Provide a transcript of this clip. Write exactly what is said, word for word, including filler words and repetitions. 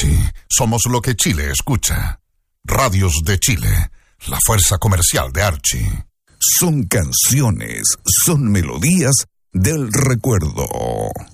Archie, somos lo que Chile escucha. Radios de Chile, la fuerza comercial de Archie. Son canciones, son melodías del recuerdo.